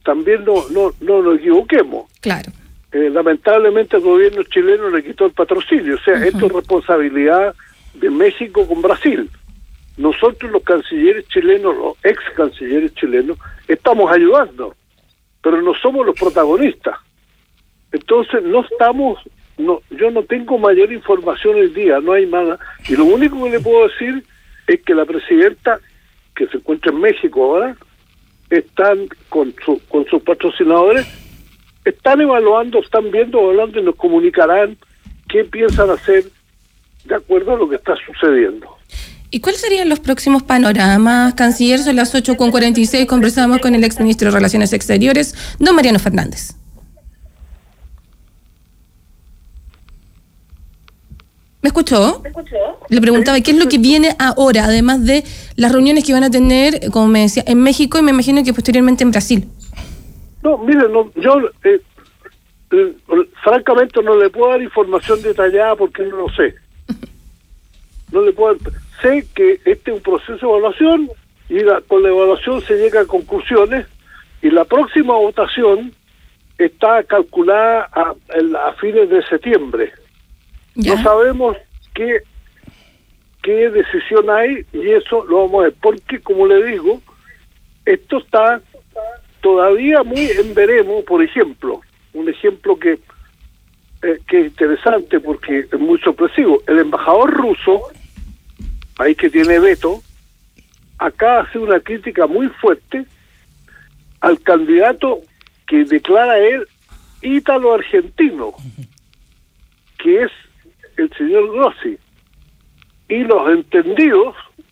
también no nos equivoquemos. Claro. Lamentablemente el gobierno chileno le quitó el patrocinio, o sea, esto es responsabilidad de México con Brasil. Nosotros los cancilleres chilenos, los ex cancilleres chilenos, estamos ayudando, pero no somos los protagonistas. Entonces yo no tengo mayor información hoy día, no hay nada, y lo único que le puedo decir es que la presidenta, que se encuentra en México ahora, están con sus patrocinadores, están evaluando, están viendo, evaluando y nos comunicarán qué piensan hacer de acuerdo a lo que está sucediendo. ¿Y cuáles serían los próximos panoramas, canciller? Son las 8:46, conversamos con el exministro de Relaciones Exteriores, don Mariano Fernández. ¿Me escuchó? Le preguntaba qué es lo que viene ahora, además de las reuniones que van a tener, como me decía, en México y me imagino que posteriormente en Brasil. No, mire, yo francamente no le puedo dar información detallada porque no lo sé. No le puedo. Sé que este es un proceso de evaluación y con la evaluación se llega a conclusiones y la próxima votación está calculada a fines de septiembre. ¿Ya? No sabemos qué decisión hay y eso lo vamos a ver, porque como le digo, esto está todavía muy en veremos. Por ejemplo, un ejemplo que es interesante porque es muy sorpresivo. El embajador ruso, país que tiene veto, acá hace una crítica muy fuerte al candidato que declara él ítalo-argentino, que es el señor Grossi. Y los entendieron,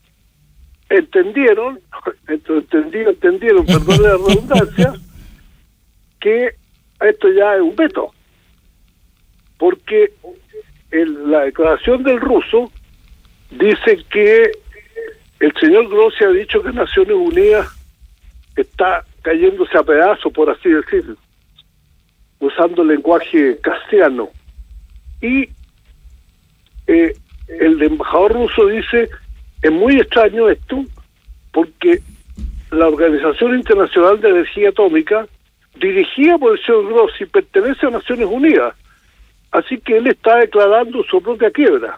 perdón la redundancia, que esto ya es un veto, porque la declaración del ruso dice que el señor Grossi ha dicho que Naciones Unidas está cayéndose a pedazos, por así decirlo, usando el lenguaje castellano. Y el embajador ruso dice, es muy extraño esto, porque la Organización Internacional de Energía Atómica, dirigida por el señor Grossi, pertenece a Naciones Unidas, así que él está declarando su propia quiebra.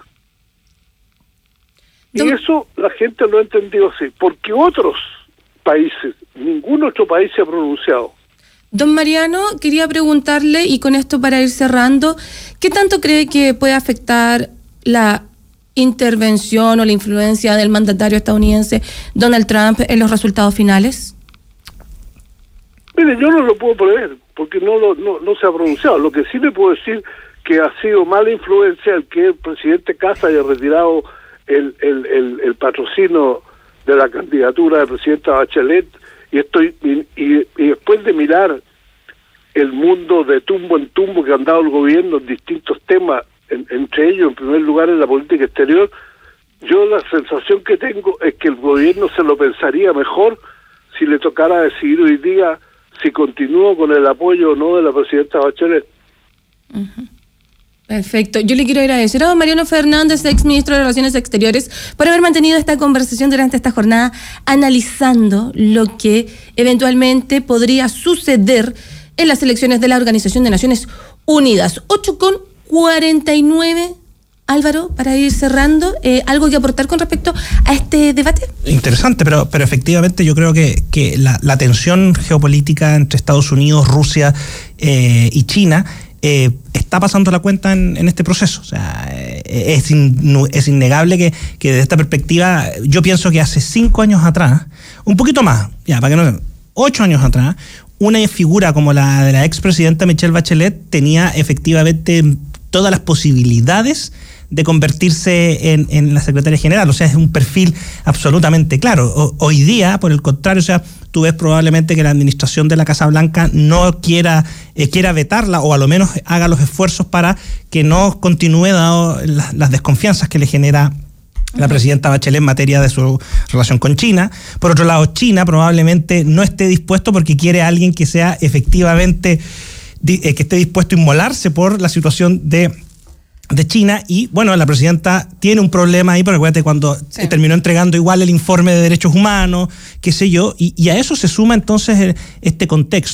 Y eso la gente lo ha entendido así, porque otros países, ningún otro país se ha pronunciado. Don Mariano, quería preguntarle, y con esto para ir cerrando, ¿qué tanto cree que puede afectar la intervención o la influencia del mandatario estadounidense Donald Trump en los resultados finales? Mire, yo no lo puedo prever, porque no se ha pronunciado. Lo que sí le puedo decir que ha sido mala influencia el que el presidente Casa haya retirado el patrocinio de la candidatura de presidenta Bachelet, y después de mirar el mundo de tumbo en tumbo que han dado el gobierno en distintos temas, entre ellos, en primer lugar, en la política exterior, yo la sensación que tengo es que el gobierno se lo pensaría mejor si le tocara decidir hoy día si continúa con el apoyo o no de la presidenta Bachelet. Uh-huh. Perfecto. Yo le quiero agradecer a don Mariano Fernández, ex ministro de Relaciones Exteriores, por haber mantenido esta conversación durante esta jornada, analizando lo que eventualmente podría suceder en las elecciones de la Organización de Naciones Unidas. 8:49, Álvaro, para ir cerrando, ¿algo que aportar con respecto a este debate? Interesante, pero efectivamente yo creo que la tensión geopolítica entre Estados Unidos, Rusia y China está pasando la cuenta en este proceso. O sea, es innegable que desde esta perspectiva, yo pienso que hace 5 años atrás, un poquito más, ya para que no, 8 años atrás, una figura como la de la expresidenta Michelle Bachelet tenía efectivamente todas las posibilidades de convertirse en la secretaria general. O sea, es un perfil absolutamente claro. Hoy día, por el contrario, o sea, tú ves probablemente que la administración de la Casa Blanca no quiera vetarla, o a lo menos haga los esfuerzos para que no continúe dado las desconfianzas que le genera la presidenta Bachelet en materia de su relación con China. Por otro lado, China probablemente no esté dispuesto porque quiere a alguien que sea efectivamente, que esté dispuesto a inmolarse por la situación de China. Y bueno, la presidenta tiene un problema ahí, porque acuérdate cuando terminó entregando igual el informe de derechos humanos, qué sé yo, y a eso se suma entonces este contexto.